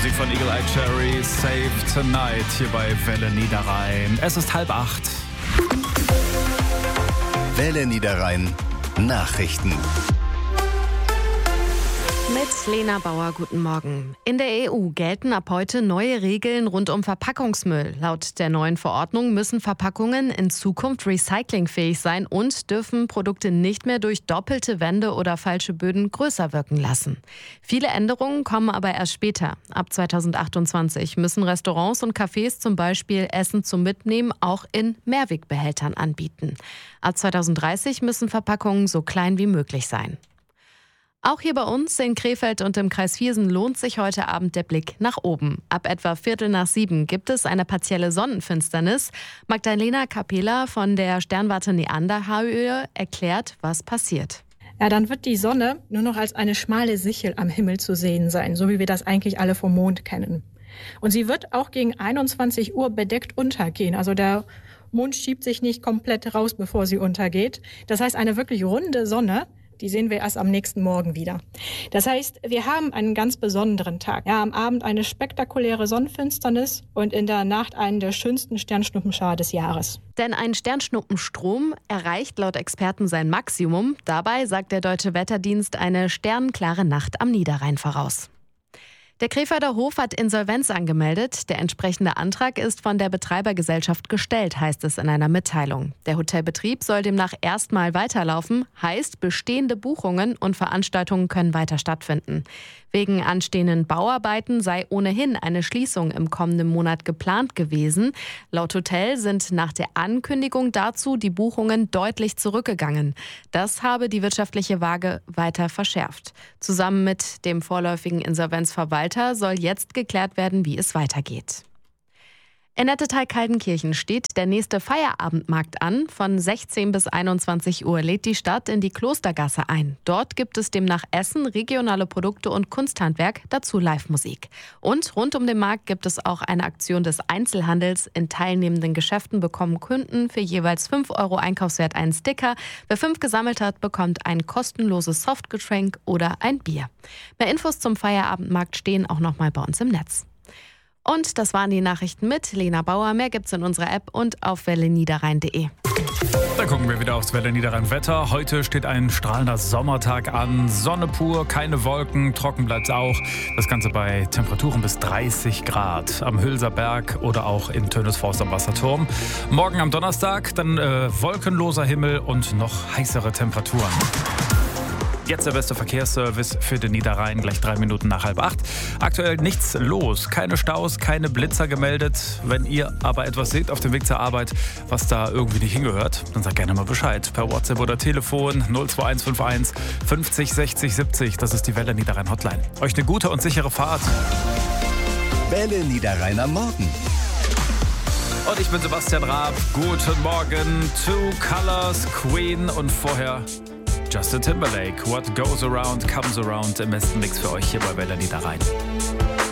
Musik von Eagle Eye Cherry, Save Tonight, hier bei Welle Niederrhein. Es ist 7:30. Welle Niederrhein Nachrichten. Mit Lena Bauer, guten Morgen. In der EU gelten ab heute neue Regeln rund um Verpackungsmüll. Laut der neuen Verordnung müssen Verpackungen in Zukunft recyclingfähig sein und dürfen Produkte nicht mehr durch doppelte Wände oder falsche Böden größer wirken lassen. Viele Änderungen kommen aber erst später. Ab 2028 müssen Restaurants und Cafés zum Beispiel Essen zum Mitnehmen auch in Mehrwegbehältern anbieten. Ab 2030 müssen Verpackungen so klein wie möglich sein. Auch hier bei uns in Krefeld und im Kreis Viersen lohnt sich heute Abend der Blick nach oben. Ab etwa 6:15 gibt es eine partielle Sonnenfinsternis. Magdalena Capela von der Sternwarte Neanderhöhe erklärt, was passiert. Ja, dann wird die Sonne nur noch als eine schmale Sichel am Himmel zu sehen sein, so wie wir das eigentlich alle vom Mond kennen. Und sie wird auch gegen 21 Uhr bedeckt untergehen. Also der Mond schiebt sich nicht komplett raus, bevor sie untergeht. Das heißt, eine wirklich runde Sonne, die sehen wir erst am nächsten Morgen wieder. Das heißt, wir haben einen ganz besonderen Tag. Ja, am Abend eine spektakuläre Sonnenfinsternis und in der Nacht einen der schönsten Sternschnuppenschauer des Jahres. Denn ein Sternschnuppenstrom erreicht laut Experten sein Maximum. Dabei sagt der Deutsche Wetterdienst eine sternklare Nacht am Niederrhein voraus. Der Krefelder Hof hat Insolvenz angemeldet. Der entsprechende Antrag ist von der Betreibergesellschaft gestellt, heißt es in einer Mitteilung. Der Hotelbetrieb soll demnach erstmal weiterlaufen, heißt bestehende Buchungen und Veranstaltungen können weiter stattfinden. Wegen anstehenden Bauarbeiten sei ohnehin eine Schließung im kommenden Monat geplant gewesen. Laut Hotel sind nach der Ankündigung dazu die Buchungen deutlich zurückgegangen. Das habe die wirtschaftliche Lage weiter verschärft. Zusammen mit dem vorläufigen Insolvenzverwalter soll jetzt geklärt werden, wie es weitergeht. In Nettetal-Kaldenkirchen steht der nächste Feierabendmarkt an. Von 16 bis 21 Uhr lädt die Stadt in die Klostergasse ein. Dort gibt es demnach Essen, regionale Produkte und Kunsthandwerk, dazu Live-Musik. Und rund um den Markt gibt es auch eine Aktion des Einzelhandels. In teilnehmenden Geschäften bekommen Kunden für jeweils 5 € Einkaufswert einen Sticker. Wer 5 gesammelt hat, bekommt ein kostenloses Softgetränk oder ein Bier. Mehr Infos zum Feierabendmarkt stehen auch nochmal bei uns im Netz. Und das waren die Nachrichten mit Lena Bauer. Mehr gibt's in unserer App und auf welleniederrhein.de. Dann gucken wir wieder aufs Welle Niederrhein Wetter. Heute steht ein strahlender Sommertag an. Sonne pur, keine Wolken, trocken bleibt's auch. Das Ganze bei Temperaturen bis 30 Grad am Hülser Berg oder auch in Tönesforst am Wasserturm. Morgen am Donnerstag dann wolkenloser Himmel und noch heißere Temperaturen. Jetzt der beste Verkehrsservice für den Niederrhein, gleich 3 Minuten nach 7:30. Aktuell nichts los, keine Staus, keine Blitzer gemeldet. Wenn ihr aber etwas seht auf dem Weg zur Arbeit, was da irgendwie nicht hingehört, dann sagt gerne mal Bescheid. Per WhatsApp oder Telefon 02151 50 60 70. Das ist die Welle Niederrhein Hotline. Euch eine gute und sichere Fahrt. Welle Niederrhein am Morgen. Und ich bin Sebastian Raab. Guten Morgen. Two Colors, Queen und vorher Justin Timberlake. What goes around comes around. Im besten Mix für euch hier bei Welle Niederrhein.